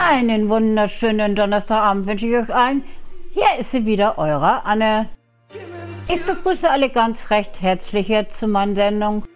Einen wunderschönen Donnerstagabend wünsche ich euch allen. Hier ist sie wieder, eure Anne. Ich begrüße alle ganz recht herzlich hier zu meiner Sendung.